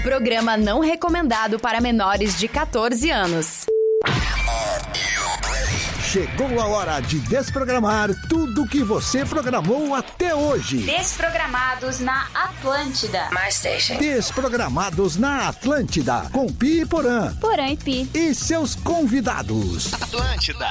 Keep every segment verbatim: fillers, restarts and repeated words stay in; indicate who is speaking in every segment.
Speaker 1: Programa não recomendado para menores de catorze anos.
Speaker 2: Chegou a hora de desprogramar tudo que você programou até hoje.
Speaker 3: Desprogramados na Atlântida.
Speaker 4: My station.
Speaker 2: Desprogramados na Atlântida, com Pi e Porã.
Speaker 3: Porã e Pi.
Speaker 2: E seus convidados.
Speaker 5: Atlântida.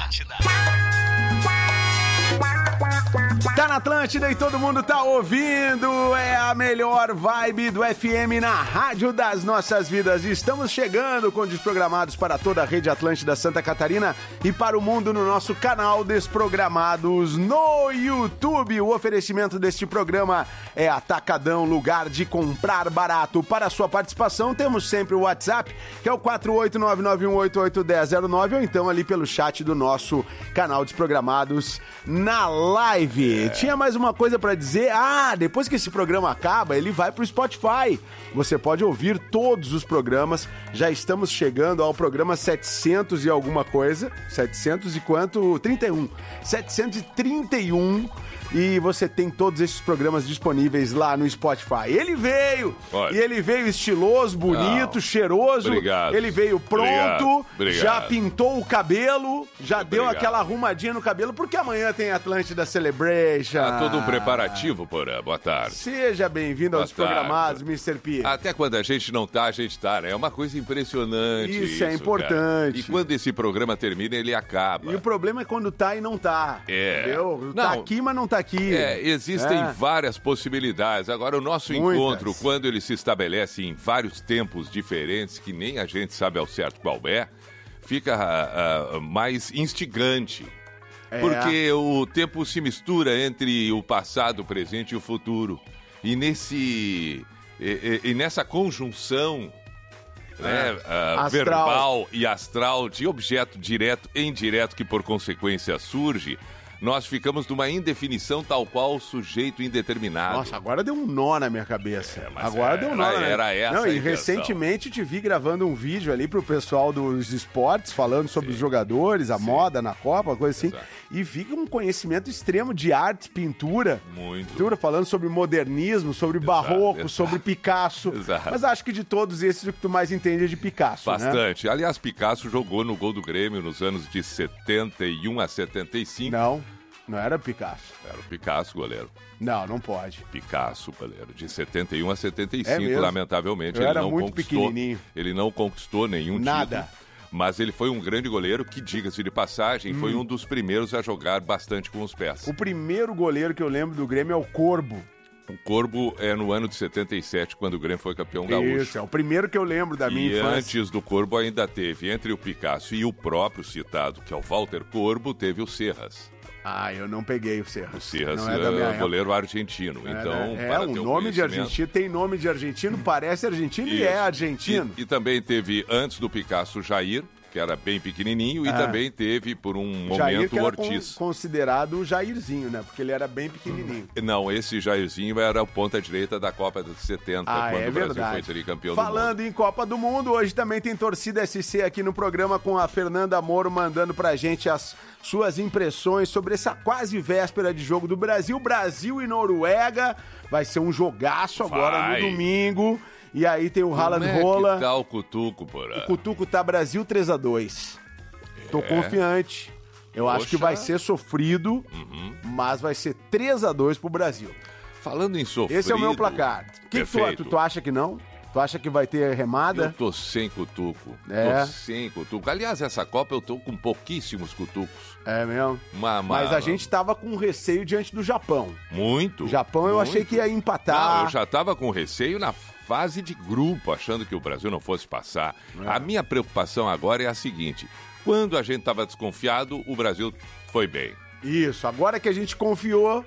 Speaker 5: Tá na Atlântida e todo mundo tá ouvindo. É a melhor vibe do F M na rádio das nossas vidas. Estamos chegando com Desprogramados para toda a rede Atlântida Santa Catarina e para o mundo no nosso canal Desprogramados no YouTube. O oferecimento deste programa é Atacadão, lugar de comprar barato. Para a sua participação, temos sempre o WhatsApp, que é o quatro oito nove nove um oito oito um zero zero nove, ou então ali pelo chat do nosso canal Desprogramados na live. É. Tinha mais uma coisa pra dizer. Ah, depois que esse programa acaba, ele vai pro Spotify. Você pode ouvir todos os programas. Já estamos chegando ao programa setecentos e alguma coisa. setecentos e quanto? trinta e um. setecentos e trinta e um. E você tem todos esses programas disponíveis lá no Spotify. Ele veio, Olha. e ele veio estiloso, bonito, Não. cheiroso.
Speaker 6: Obrigado.
Speaker 5: Ele veio pronto,
Speaker 6: Obrigado. Obrigado.
Speaker 5: já pintou o cabelo, já
Speaker 6: Obrigado.
Speaker 5: deu aquela arrumadinha no cabelo, porque amanhã tem Atlântida Celebration.
Speaker 6: Tá todo um preparativo, Porã. Boa tarde.
Speaker 5: Seja bem-vindo aos
Speaker 6: Boa
Speaker 5: programados,
Speaker 6: tarde.
Speaker 5: mister P.
Speaker 6: Até quando a gente não tá, a gente tá, né? É uma coisa impressionante isso.
Speaker 5: Isso é importante.
Speaker 6: Cara. E quando esse programa termina, ele acaba.
Speaker 5: E o problema é quando tá e não tá.
Speaker 6: É.
Speaker 5: Entendeu?
Speaker 6: Não.
Speaker 5: Tá aqui, mas não tá aqui.
Speaker 6: É, Existem é. várias possibilidades. Agora, o nosso
Speaker 5: Muitas.
Speaker 6: encontro, quando ele se estabelece em vários tempos diferentes, que nem a gente sabe ao certo qual é, fica uh, uh, mais instigante. É. Porque o tempo se mistura entre o passado, o presente e o futuro. E, nesse, e, e, e nessa conjunção é. né, uh, verbal e astral de objeto direto e indireto que, por consequência, surge, nós ficamos numa indefinição tal qual o sujeito indeterminado.
Speaker 5: Nossa, agora deu um nó na minha cabeça.
Speaker 6: É,
Speaker 5: agora
Speaker 6: era,
Speaker 5: deu um nó.
Speaker 6: Era,
Speaker 5: na...
Speaker 6: era essa
Speaker 5: Não,
Speaker 6: a
Speaker 5: e
Speaker 6: intenção.
Speaker 5: recentemente te vi gravando um vídeo ali pro pessoal dos esportes, falando sobre
Speaker 6: Sim.
Speaker 5: os jogadores, a
Speaker 6: Sim.
Speaker 5: moda na Copa, coisa assim.
Speaker 6: Exato.
Speaker 5: E fica um conhecimento extremo de arte, pintura.
Speaker 6: Muito.
Speaker 5: Pintura, falando sobre modernismo, sobre
Speaker 6: Exato,
Speaker 5: barroco,
Speaker 6: exato.
Speaker 5: sobre Picasso.
Speaker 6: Exato.
Speaker 5: Mas acho que de todos esses, o que tu mais entende é de Picasso,
Speaker 6: Bastante.
Speaker 5: né?
Speaker 6: Aliás, Picasso jogou no gol do Grêmio nos anos de setenta e um a setenta e cinco.
Speaker 5: Não. Não era Picasso.
Speaker 6: Era o Picasso, goleiro.
Speaker 5: Não, não pode.
Speaker 6: Picasso, goleiro. De setenta e um a setenta e
Speaker 5: É
Speaker 6: cinco,
Speaker 5: mesmo?
Speaker 6: lamentavelmente.
Speaker 5: Eu
Speaker 6: ele
Speaker 5: era
Speaker 6: não
Speaker 5: muito
Speaker 6: conquistou,
Speaker 5: pequenininho.
Speaker 6: Ele não conquistou nenhum
Speaker 5: Nada.
Speaker 6: título. Mas ele foi um grande goleiro que, diga-se de passagem, hum. foi um dos primeiros a jogar bastante com os pés.
Speaker 5: O primeiro goleiro que eu lembro do Grêmio é o Corbo.
Speaker 6: O Corbo é no ano de setenta e sete, quando o Grêmio foi campeão gaúcho.
Speaker 5: Isso, é o primeiro que eu lembro da minha
Speaker 6: e
Speaker 5: infância.
Speaker 6: E antes do Corbo ainda teve, entre o Picasso e o próprio citado, que é o Walter Corbo, teve o Serras.
Speaker 5: Ah, eu não peguei o Serras.
Speaker 6: O Serras
Speaker 5: não é da minha
Speaker 6: é goleiro argentino.
Speaker 5: É,
Speaker 6: então,
Speaker 5: né? É,
Speaker 6: para
Speaker 5: um
Speaker 6: ter
Speaker 5: nome de argentino, tem nome de argentino, parece argentino
Speaker 6: Isso.
Speaker 5: e é argentino.
Speaker 6: E, e também teve, antes do Picasso, Jair, que era bem pequenininho, e
Speaker 5: Ah.
Speaker 6: também teve, por um
Speaker 5: Jair,
Speaker 6: momento,
Speaker 5: que
Speaker 6: o
Speaker 5: era
Speaker 6: Ortiz.
Speaker 5: Con considerado o Jairzinho, né? Porque ele era bem pequenininho.
Speaker 6: Não, esse Jairzinho era o ponta-direita da Copa de setenta,
Speaker 5: ah,
Speaker 6: quando
Speaker 5: é
Speaker 6: o Brasil
Speaker 5: verdade.
Speaker 6: foi tricampeão
Speaker 5: Falando
Speaker 6: do mundo.
Speaker 5: em Copa do Mundo, hoje também tem Torcida S C aqui no programa com a Fernanda Moro mandando pra gente as suas impressões sobre essa quase véspera de jogo do Brasil. Brasil e Noruega. Vai ser um jogaço agora
Speaker 6: Vai.
Speaker 5: no domingo. E aí tem o Haaland
Speaker 6: Como é
Speaker 5: rola.
Speaker 6: que tá o Cutuco, porra?
Speaker 5: O Cutuco tá Brasil três a dois. Tô
Speaker 6: É.
Speaker 5: confiante. Eu
Speaker 6: Poxa.
Speaker 5: acho que vai ser sofrido,
Speaker 6: Uhum.
Speaker 5: mas vai ser três a dois pro Brasil.
Speaker 6: Falando em sofrido...
Speaker 5: Esse é o meu placar. Que que tu,
Speaker 6: Perfeito.
Speaker 5: tu, tu acha que não? Tu acha que vai ter remada?
Speaker 6: Eu tô sem cutuco.
Speaker 5: É.
Speaker 6: Tô sem cutuco. Aliás, essa Copa eu tô com pouquíssimos cutucos.
Speaker 5: É mesmo?
Speaker 6: Uma, uma...
Speaker 5: Mas a gente tava com receio diante do Japão.
Speaker 6: Muito.
Speaker 5: O Japão eu
Speaker 6: muito.
Speaker 5: achei que ia empatar.
Speaker 6: Não, eu já tava com receio na fase de grupo, achando que o Brasil não fosse passar.
Speaker 5: É.
Speaker 6: A minha preocupação agora é a seguinte. Quando a gente tava desconfiado, o Brasil foi bem.
Speaker 5: Isso, agora que a gente confiou,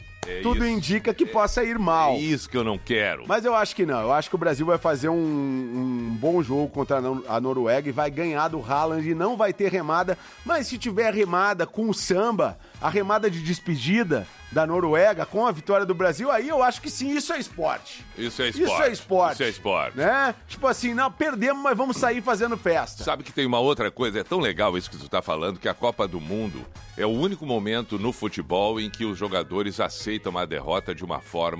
Speaker 6: É
Speaker 5: tudo
Speaker 6: isso.
Speaker 5: indica que possa ir mal.
Speaker 6: É isso que eu não quero.
Speaker 5: Mas eu acho que não. Eu acho que o Brasil vai fazer um, um bom jogo contra a Nor- a Noruega e vai ganhar do Haaland e não vai ter remada. Mas se tiver remada com o samba, a remada de despedida da Noruega com a vitória do Brasil, aí eu acho que sim, isso é esporte.
Speaker 6: Isso é esporte.
Speaker 5: Isso é esporte.
Speaker 6: Isso é esporte.
Speaker 5: Né? Tipo assim, não, perdemos, mas vamos sair fazendo festa.
Speaker 6: Sabe que tem uma outra coisa, é tão legal isso que tu tá falando, que a Copa do Mundo é o único momento no futebol em que os jogadores aceitam a derrota de uma forma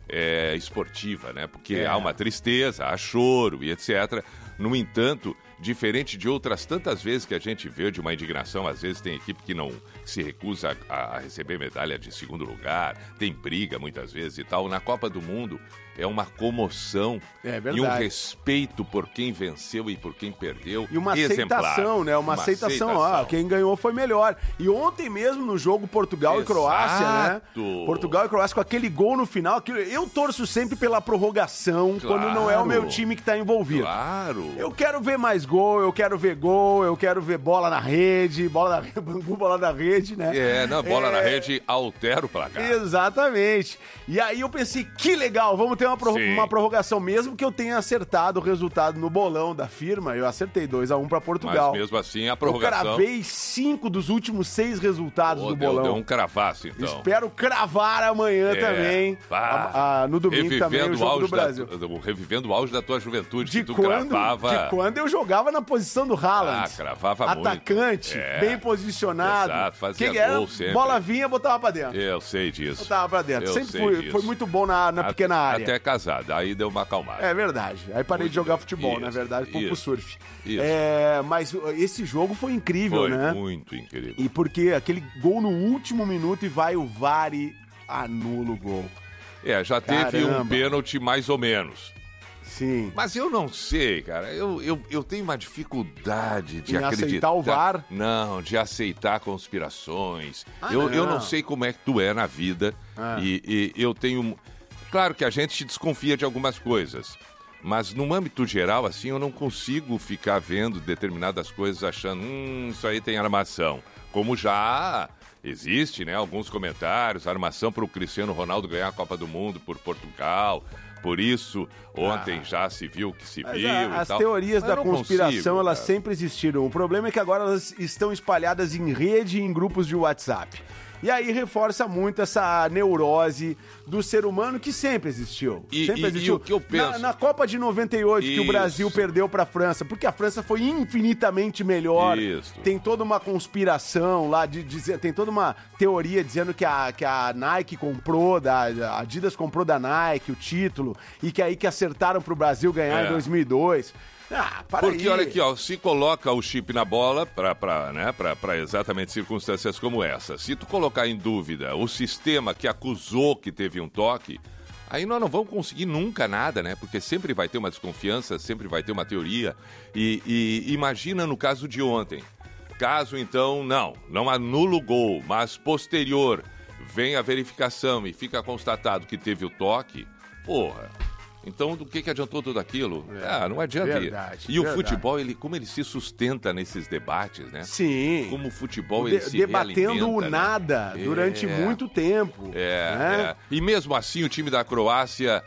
Speaker 6: é, esportiva, né? Porque
Speaker 5: É.
Speaker 6: há uma tristeza, há choro e etcétera. No entanto, diferente de outras tantas vezes que a gente vê de uma indignação, às vezes tem equipe que não que se recusa a, a receber medalha de segundo lugar, tem briga muitas vezes e tal. Na Copa do Mundo é uma comoção
Speaker 5: É
Speaker 6: e
Speaker 5: verdade.
Speaker 6: um respeito por quem venceu e por quem perdeu.
Speaker 5: E uma
Speaker 6: exemplar.
Speaker 5: aceitação, né? Uma, aceitação, ó, quem ganhou foi melhor. E ontem mesmo no jogo Portugal
Speaker 6: Exato.
Speaker 5: e Croácia, né? Portugal e Croácia com aquele gol no final, que eu torço sempre pela prorrogação,
Speaker 6: Claro.
Speaker 5: quando não é o meu time que tá envolvido.
Speaker 6: Claro.
Speaker 5: Eu quero ver mais gol, eu quero ver gol, eu quero ver bola na rede, bola na Bangu, bola na rede, né?
Speaker 6: É, não, bola
Speaker 5: É,
Speaker 6: na rede altera o placar.
Speaker 5: Exatamente. E aí eu pensei, que legal, vamos ter uma, prorro-
Speaker 6: Sim.
Speaker 5: uma prorrogação, mesmo que eu tenha acertado o resultado no bolão da firma, eu acertei dois a um pra Portugal.
Speaker 6: Mas mesmo assim, a
Speaker 5: Eu
Speaker 6: prorrogação...
Speaker 5: cravei cinco dos últimos seis resultados
Speaker 6: Pô,
Speaker 5: do
Speaker 6: deu,
Speaker 5: bolão.
Speaker 6: deu um cravaço, então.
Speaker 5: Espero cravar amanhã
Speaker 6: É,
Speaker 5: também.
Speaker 6: pá.
Speaker 5: A- a- no domingo também, o
Speaker 6: Revivendo
Speaker 5: jogo do
Speaker 6: auge da
Speaker 5: Brasil.
Speaker 6: tu- revivendo o auge da tua juventude,
Speaker 5: De
Speaker 6: que tu
Speaker 5: quando,
Speaker 6: cravava...
Speaker 5: de quando eu jogava na posição do Haaland.
Speaker 6: Ah, cravava muito.
Speaker 5: Atacante,
Speaker 6: É.
Speaker 5: bem posicionado.
Speaker 6: Exato, fazia
Speaker 5: que era?
Speaker 6: gol sempre.
Speaker 5: Bola vinha, botava pra dentro.
Speaker 6: Eu sei disso.
Speaker 5: Botava pra dentro.
Speaker 6: Eu
Speaker 5: Sempre
Speaker 6: sei
Speaker 5: fui,
Speaker 6: disso.
Speaker 5: foi muito bom na, na
Speaker 6: Até-
Speaker 5: pequena área.
Speaker 6: Até casado, aí deu uma acalmada.
Speaker 5: É verdade. Aí parei
Speaker 6: Muito
Speaker 5: de jogar
Speaker 6: bem.
Speaker 5: futebol,
Speaker 6: Isso,
Speaker 5: na verdade, fui pro
Speaker 6: isso,
Speaker 5: surf.
Speaker 6: isso.
Speaker 5: É, mas uh, esse jogo foi incrível,
Speaker 6: Foi
Speaker 5: né?
Speaker 6: muito incrível.
Speaker 5: E porque aquele gol no último minuto e vai o V A R e anula o gol.
Speaker 6: É, já teve um
Speaker 5: Caramba.
Speaker 6: pênalti mais ou menos.
Speaker 5: Sim.
Speaker 6: Mas eu não sei, cara. Eu, eu, eu tenho uma dificuldade de
Speaker 5: Em
Speaker 6: acreditar.
Speaker 5: aceitar o V A R?
Speaker 6: Não, de aceitar conspirações.
Speaker 5: Ah,
Speaker 6: eu, eu
Speaker 5: não.
Speaker 6: não sei como é que tu é na vida.
Speaker 5: Ah.
Speaker 6: E, e eu tenho. Claro que a gente desconfia de algumas coisas. Mas no âmbito geral, assim, eu não consigo ficar vendo determinadas coisas achando, hum, isso aí tem armação. Como já existe, né? Alguns comentários, armação para o Cristiano Ronaldo ganhar a Copa do Mundo por Portugal. Por isso, ontem já se viu o que se
Speaker 5: Mas
Speaker 6: viu
Speaker 5: a-
Speaker 6: e
Speaker 5: as
Speaker 6: tal.
Speaker 5: teorias
Speaker 6: Mas eu
Speaker 5: da
Speaker 6: não
Speaker 5: conspiração,
Speaker 6: consigo,
Speaker 5: elas
Speaker 6: cara.
Speaker 5: sempre existiram. O problema é que agora elas estão espalhadas em rede e em grupos de WhatsApp. E aí reforça muito essa neurose do ser humano que sempre existiu.
Speaker 6: E-
Speaker 5: sempre
Speaker 6: e- e
Speaker 5: existiu.
Speaker 6: o que eu penso-
Speaker 5: Na, na Copa de noventa e oito, que o
Speaker 6: Isso.
Speaker 5: Brasil perdeu pra França, porque a França foi infinitamente melhor.
Speaker 6: Isso.
Speaker 5: Tem toda uma conspiração lá, de dizer, tem toda uma teoria dizendo que a, que a Nike comprou, da, a Adidas comprou da Nike o título, e que aí que acertaram pro Brasil ganhar
Speaker 6: É.
Speaker 5: em dois mil e dois. Ah, para
Speaker 6: Porque
Speaker 5: aí.
Speaker 6: olha aqui, ó, se coloca o chip na bola para né, para exatamente circunstâncias como essa. Se tu colocar em dúvida o sistema que acusou que teve um toque, aí nós não vamos conseguir nunca nada, né? Porque sempre vai ter uma desconfiança, sempre vai ter uma teoria. E, e imagina no caso de ontem. Caso então, não, não anula o gol, mas posterior vem a verificação e fica constatado que teve o toque, porra. Então, do que, que adiantou tudo aquilo?
Speaker 5: É,
Speaker 6: ah, não adianta.
Speaker 5: verdade,
Speaker 6: e o
Speaker 5: verdade.
Speaker 6: futebol, ele, como ele se sustenta nesses debates, né?
Speaker 5: Sim.
Speaker 6: Como o futebol,
Speaker 5: De-
Speaker 6: ele se
Speaker 5: debatendo o
Speaker 6: realimenta, né?
Speaker 5: nada
Speaker 6: É.
Speaker 5: durante muito tempo.
Speaker 6: É,
Speaker 5: né?
Speaker 6: é. E mesmo assim, o time da Croácia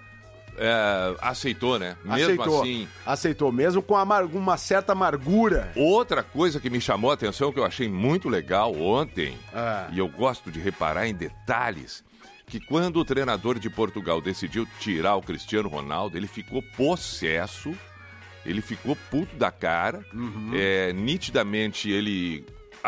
Speaker 6: é, aceitou, né? Mesmo
Speaker 5: Aceitou.
Speaker 6: assim.
Speaker 5: Aceitou, mesmo com amar- uma certa amargura.
Speaker 6: Outra coisa que me chamou a atenção, que eu achei muito legal ontem,
Speaker 5: Ah.
Speaker 6: e eu gosto de reparar em detalhes, que quando o treinador de Portugal decidiu tirar o Cristiano Ronaldo, ele ficou possesso, ele ficou puto da cara,
Speaker 5: Uhum.
Speaker 6: é, nitidamente ele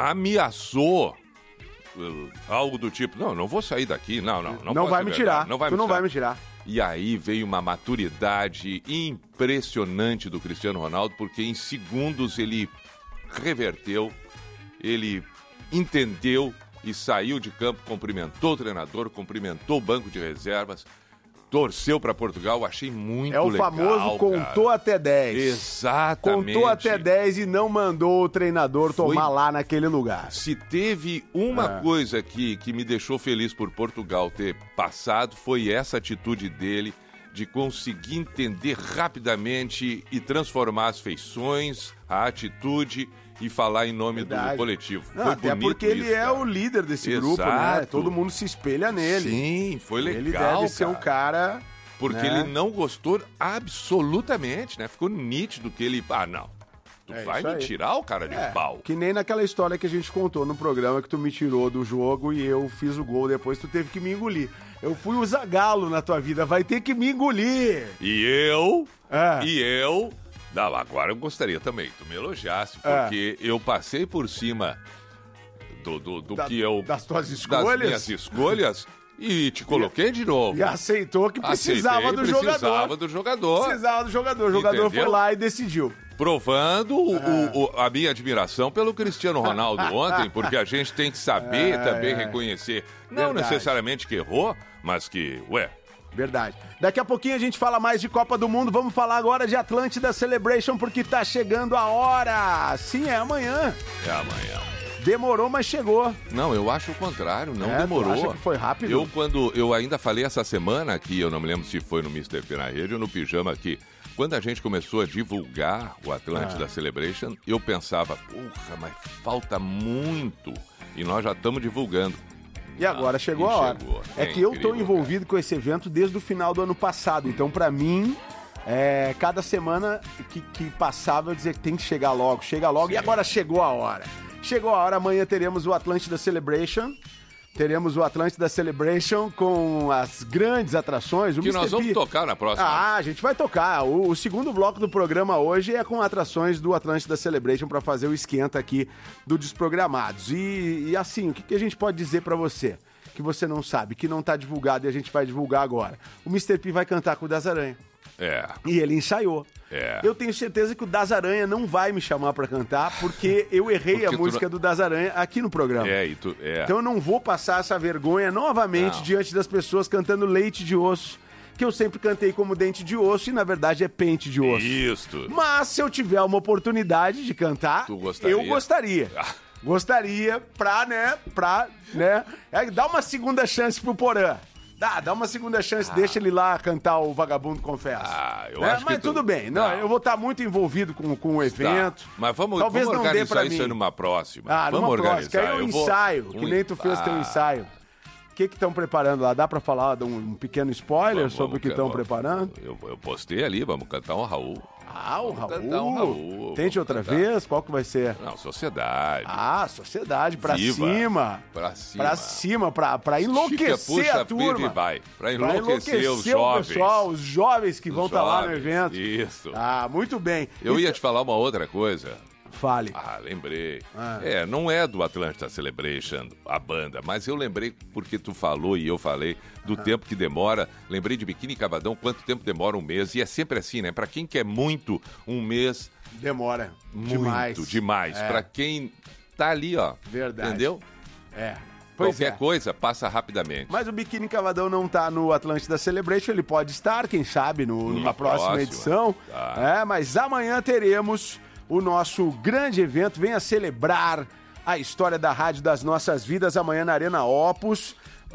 Speaker 6: ameaçou uh, algo do tipo, não, não vou sair daqui, não, não, não,
Speaker 5: Não,
Speaker 6: pode
Speaker 5: vai
Speaker 6: ser
Speaker 5: me
Speaker 6: verdade,
Speaker 5: tirar.
Speaker 6: não vai
Speaker 5: tu
Speaker 6: me
Speaker 5: não
Speaker 6: tirar.
Speaker 5: vai me tirar.
Speaker 6: E aí veio uma maturidade impressionante do Cristiano Ronaldo, porque em segundos ele reverteu, ele entendeu e saiu de campo, cumprimentou o treinador, cumprimentou o banco de reservas, torceu para Portugal, achei muito
Speaker 5: É o
Speaker 6: legal,
Speaker 5: famoso contou
Speaker 6: cara.
Speaker 5: até dez.
Speaker 6: Exatamente.
Speaker 5: Contou até dez e não mandou o treinador
Speaker 6: Foi-
Speaker 5: tomar lá naquele lugar.
Speaker 6: Se teve uma
Speaker 5: É.
Speaker 6: coisa que, que me deixou feliz por Portugal ter passado, foi essa atitude dele de conseguir entender rapidamente e transformar as feições, a atitude e falar em nome do
Speaker 5: Verdade.
Speaker 6: coletivo.
Speaker 5: Não,
Speaker 6: foi
Speaker 5: até
Speaker 6: bonito
Speaker 5: porque ele
Speaker 6: isso,
Speaker 5: é
Speaker 6: cara.
Speaker 5: o líder desse grupo, né?
Speaker 6: Exato.
Speaker 5: Todo mundo se espelha nele.
Speaker 6: Sim, foi legal,
Speaker 5: Ele deve ser o
Speaker 6: cara.
Speaker 5: cara...
Speaker 6: Porque
Speaker 5: né?
Speaker 6: ele não gostou absolutamente, né? Ficou nítido que ele... Ah, não. Tu
Speaker 5: É
Speaker 6: vai
Speaker 5: isso
Speaker 6: me
Speaker 5: aí.
Speaker 6: tirar o cara de
Speaker 5: É,
Speaker 6: pau.
Speaker 5: que nem naquela história que a gente contou no programa que tu me tirou do jogo e eu fiz o gol, depois tu teve que me engolir. Eu fui o Zagallo na tua vida, vai ter que me engolir.
Speaker 6: E eu...
Speaker 5: É.
Speaker 6: E eu... Não, agora eu gostaria também que tu me elogiasse,
Speaker 5: É.
Speaker 6: porque eu passei por cima do, do, do
Speaker 5: Da-
Speaker 6: que eu...
Speaker 5: das tuas
Speaker 6: Das
Speaker 5: escolhas?
Speaker 6: minhas escolhas E te coloquei de novo.
Speaker 5: E aceitou que precisava
Speaker 6: Aceitei,
Speaker 5: do
Speaker 6: precisava
Speaker 5: jogador.
Speaker 6: do jogador.
Speaker 5: Precisava do jogador. O jogador
Speaker 6: Entendeu?
Speaker 5: foi lá e decidiu.
Speaker 6: Provando o, o, a minha admiração pelo Cristiano Ronaldo ontem, porque a gente tem que saber
Speaker 5: É,
Speaker 6: também
Speaker 5: é.
Speaker 6: reconhecer, não
Speaker 5: Verdade.
Speaker 6: necessariamente que errou, mas que, ué,
Speaker 5: Verdade. Daqui a pouquinho a gente fala mais de Copa do Mundo. Vamos falar agora de Atlântida Celebration, porque tá chegando a hora. Sim, é amanhã.
Speaker 6: é amanhã.
Speaker 5: Demorou, mas chegou.
Speaker 6: Não, eu acho o contrário, não
Speaker 5: É, tu
Speaker 6: demorou.
Speaker 5: acha que foi rápido?
Speaker 6: Eu, quando eu ainda falei essa semana aqui, eu não me lembro se foi no mister P na rede ou no Pijama aqui, quando a gente começou a divulgar o Atlântida
Speaker 5: Ah.
Speaker 6: Celebration, eu pensava, porra, mas falta muito. E nós já estamos divulgando.
Speaker 5: E agora
Speaker 6: Ah,
Speaker 5: chegou
Speaker 6: e
Speaker 5: a hora.
Speaker 6: chegou.
Speaker 5: É,
Speaker 6: É
Speaker 5: que eu tô
Speaker 6: incrível,
Speaker 5: envolvido com esse evento desde o final do ano passado. Então, pra mim, é, cada semana que, que passava, eu dizia que tem que chegar logo, chega logo.
Speaker 6: Sim.
Speaker 5: E agora chegou a hora. Chegou a hora, amanhã teremos o Atlântida Celebration. Teremos o Atlântida Celebration com as grandes atrações. O
Speaker 6: Que nós
Speaker 5: mister
Speaker 6: vamos
Speaker 5: P.
Speaker 6: tocar na próxima.
Speaker 5: Ah, a gente vai tocar. O, o segundo bloco do programa hoje é com atrações do Atlântida Celebration para fazer o esquenta aqui do Desprogramados. E, e assim, o que, que a gente pode dizer para você? Que você não sabe, que não tá divulgado e a gente vai divulgar agora. O mister P vai cantar com o Das Aranha.
Speaker 6: É.
Speaker 5: E ele ensaiou.
Speaker 6: É.
Speaker 5: Eu tenho certeza que o Das Aranha não vai me chamar pra cantar, porque eu errei
Speaker 6: Porque
Speaker 5: a
Speaker 6: tu
Speaker 5: música
Speaker 6: não-
Speaker 5: do Das Aranha aqui no programa.
Speaker 6: É, e tu, é.
Speaker 5: Então eu não vou passar essa vergonha novamente
Speaker 6: Não.
Speaker 5: diante das pessoas cantando Leite de Osso, que eu sempre cantei como Dente de Osso e na verdade é Pente de Osso.
Speaker 6: Isto.
Speaker 5: Mas se eu tiver uma oportunidade de cantar,
Speaker 6: Tu gostaria?
Speaker 5: eu gostaria.
Speaker 6: Ah.
Speaker 5: Gostaria pra, né, pra, né, é, dar uma segunda chance pro Porã. Dá, dá uma segunda chance, deixa ele lá cantar o Vagabundo Confesso.
Speaker 6: Ah, eu
Speaker 5: Né?
Speaker 6: acho que
Speaker 5: Mas
Speaker 6: tu-
Speaker 5: tudo bem, não,
Speaker 6: Não.
Speaker 5: eu vou estar muito envolvido com, com o evento.
Speaker 6: Tá. Mas vamos,
Speaker 5: Talvez
Speaker 6: vamos
Speaker 5: não dê
Speaker 6: organizar
Speaker 5: pra
Speaker 6: isso
Speaker 5: mim.
Speaker 6: aí numa próxima.
Speaker 5: Ah,
Speaker 6: vamos
Speaker 5: numa próxima,
Speaker 6: organizar.
Speaker 5: que aí é um
Speaker 6: Eu vou-
Speaker 5: ensaio, que
Speaker 6: um
Speaker 5: nem tu fez
Speaker 6: ah,
Speaker 5: teu ensaio. O que que estão preparando lá? Dá pra falar de um, um pequeno spoiler
Speaker 6: vamos-
Speaker 5: sobre
Speaker 6: vamos
Speaker 5: o que
Speaker 6: ca-
Speaker 5: estão
Speaker 6: vamos-
Speaker 5: preparando?
Speaker 6: Eu, eu postei ali, vamos cantar um Raul.
Speaker 5: Ah, o
Speaker 6: Vamos
Speaker 5: Raul.
Speaker 6: cantar um Raul,
Speaker 5: Tente
Speaker 6: vamos
Speaker 5: outra
Speaker 6: cantar.
Speaker 5: vez? Qual que vai ser?
Speaker 6: Não, Sociedade.
Speaker 5: Ah, sociedade, pra
Speaker 6: Viva.
Speaker 5: cima.
Speaker 6: Pra cima.
Speaker 5: Pra cima, pra, pra enlouquecer
Speaker 6: Estica, puxa,
Speaker 5: a turma.
Speaker 6: pira e vai. Pra
Speaker 5: Pra
Speaker 6: enlouquecer, os
Speaker 5: o
Speaker 6: jovens.
Speaker 5: pessoal, os jovens que
Speaker 6: Os
Speaker 5: vão estar lá no
Speaker 6: jovens,
Speaker 5: evento.
Speaker 6: Isso.
Speaker 5: Ah, muito bem.
Speaker 6: Eu
Speaker 5: E-
Speaker 6: ia te falar uma outra coisa.
Speaker 5: Fale.
Speaker 6: Ah, lembrei.
Speaker 5: Ah.
Speaker 6: É, não é do Atlântida Celebration a banda, mas eu lembrei porque tu falou e eu falei do tempo que demora. Lembrei de Biquíni Cavadão, quanto tempo demora um mês. E é sempre assim, né? Pra quem quer muito, um mês,
Speaker 5: Demora.
Speaker 6: muito
Speaker 5: demais.
Speaker 6: demais.
Speaker 5: É.
Speaker 6: Pra quem tá ali, ó.
Speaker 5: Verdade.
Speaker 6: Entendeu?
Speaker 5: É. Pois
Speaker 6: Qualquer
Speaker 5: é.
Speaker 6: coisa passa rapidamente.
Speaker 5: Mas o Biquíni Cavadão não tá no Atlântida Celebration, ele pode estar, quem sabe, no- numa
Speaker 6: Numa
Speaker 5: próxima,
Speaker 6: próxima.
Speaker 5: edição.
Speaker 6: Tá.
Speaker 5: É, mas amanhã teremos o nosso grande evento. Venha celebrar a história da rádio das nossas vidas amanhã na Arena Opus.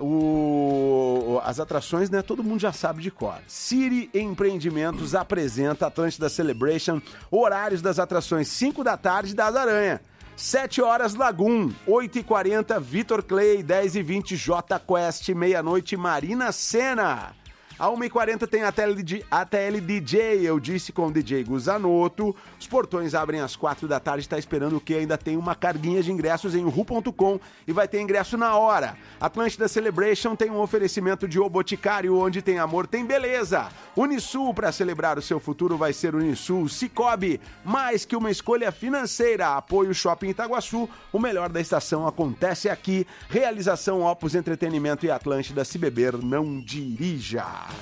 Speaker 5: O- as atrações, né? Todo mundo já sabe de cor. Siri Empreendimentos apresenta Atlântida Celebration. Horários das atrações: cinco da tarde, Das Aranha. sete horas, Lagoon. oito e quarenta, Vitor Clay. dez e vinte, J Quest. Meia-noite, Marina Sena. A uma e quarenta tem a T L D J, a T L D J, eu disse com o D J Guzanoto. Os portões abrem às quatro da tarde, está esperando o que? Ainda tem uma carguinha de ingressos em ru ponto com e vai ter ingresso na hora. Atlântida Celebration tem um oferecimento de O Boticário, onde tem amor, tem beleza. Unisul, para celebrar o seu futuro, vai ser Unisul. Cicobi, mais que uma escolha financeira. Apoio Shopping Itaguaçu, o melhor da estação acontece aqui. Realização Opus Entretenimento e Atlântida, se beber, não dirija.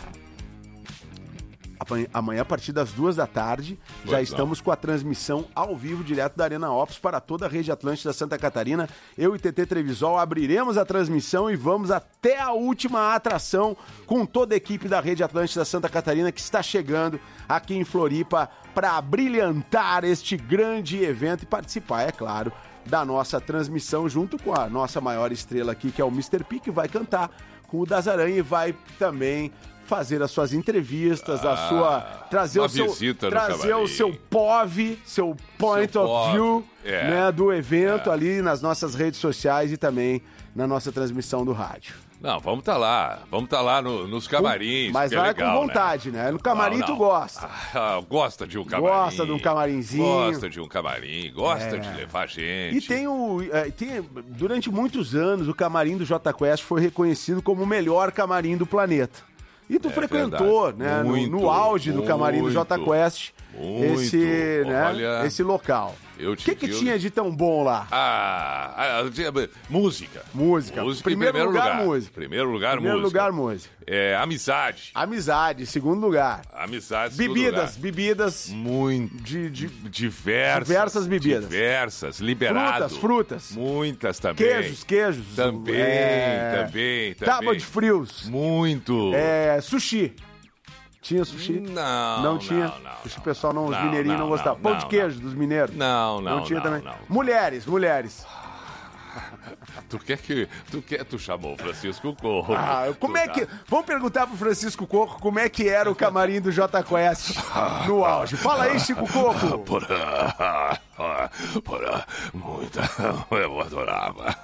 Speaker 5: Amanhã- Amanhã, a partir das duas da tarde, já
Speaker 6: Pois não.
Speaker 5: estamos com a transmissão ao vivo, direto da Arena Opus para toda a rede Atlântida Santa Catarina. Eu e T T Trevisol abriremos a transmissão e vamos até a última atração com toda a equipe da rede Atlântida Santa Catarina que está chegando aqui em Floripa para brilhantar este grande evento e participar, é claro, da nossa transmissão junto com a nossa maior estrela aqui, que é o mister P, que vai cantar com o Das Aranha e vai também fazer as suas entrevistas, a
Speaker 6: Ah,
Speaker 5: sua trazer
Speaker 6: uma
Speaker 5: o seu
Speaker 6: visita no
Speaker 5: trazer o
Speaker 6: camarim.
Speaker 5: seu P O V, seu point
Speaker 6: Seu
Speaker 5: of
Speaker 6: P O V,
Speaker 5: view,
Speaker 6: é.
Speaker 5: né, do evento ali nas nossas redes sociais e também na nossa transmissão do rádio.
Speaker 6: Não, vamos estar lá. Vamos estar lá no- nos camarins.
Speaker 5: Mas
Speaker 6: que é
Speaker 5: vai
Speaker 6: legal,
Speaker 5: com vontade, né? No camarim
Speaker 6: Não,
Speaker 5: tu
Speaker 6: não.
Speaker 5: gosta.
Speaker 6: Ah, gosta de um camarim.
Speaker 5: Gosta de um camarinzinho.
Speaker 6: Gosta de um camarim. Gosta
Speaker 5: É.
Speaker 6: de levar gente.
Speaker 5: E tem o. é, tem, durante muitos anos, o camarim do J Quest foi reconhecido como o melhor camarim do planeta. E tu
Speaker 6: É
Speaker 5: frequentou,
Speaker 6: verdade.
Speaker 5: né? no-
Speaker 6: Muito,
Speaker 5: no, auge do camarim do J
Speaker 6: muito.
Speaker 5: Quest.
Speaker 6: Muito.
Speaker 5: esse, né,
Speaker 6: Olha,
Speaker 5: esse local. O que, que tinha de tão bom lá?
Speaker 6: Ah, música.
Speaker 5: Música.
Speaker 6: Música
Speaker 5: Primeiro,
Speaker 6: primeiro
Speaker 5: lugar,
Speaker 6: lugar,
Speaker 5: música.
Speaker 6: Primeiro lugar,
Speaker 5: Primeiro
Speaker 6: música.
Speaker 5: lugar, música.
Speaker 6: É, amizade.
Speaker 5: Amizade, segundo lugar.
Speaker 6: Amizade, segundo
Speaker 5: Bebidas,
Speaker 6: lugar.
Speaker 5: bebidas.
Speaker 6: Muito.
Speaker 5: De, de
Speaker 6: diversas.
Speaker 5: diversas bebidas.
Speaker 6: Diversas, liberado.
Speaker 5: Frutas, frutas.
Speaker 6: Muitas também.
Speaker 5: Queijos, queijos.
Speaker 6: Também,
Speaker 5: é...
Speaker 6: também, também.
Speaker 5: Tábua de frios.
Speaker 6: Muito.
Speaker 5: É, sushi. Tinha sushi?
Speaker 6: Não,
Speaker 5: Não tinha?
Speaker 6: Não, não,
Speaker 5: sushi, o
Speaker 6: não,
Speaker 5: pessoal, não, os
Speaker 6: não,
Speaker 5: mineirinhos não,
Speaker 6: não,
Speaker 5: gostavam.
Speaker 6: não,
Speaker 5: Pão
Speaker 6: não,
Speaker 5: de queijo dos mineiros?
Speaker 6: Não, não,
Speaker 5: Não tinha
Speaker 6: não,
Speaker 5: também?
Speaker 6: não.
Speaker 5: Mulheres, mulheres.
Speaker 6: Tu quer que... Tu, quer, tu chamou o Francisco Corro.
Speaker 5: Ah, como
Speaker 6: tu
Speaker 5: é
Speaker 6: tá-
Speaker 5: que... Vamos perguntar pro Francisco Coco como é que era o camarim do Jota Quest no auge. Fala aí, Chico Coco.
Speaker 6: Porra, porra, muita, eu adorava.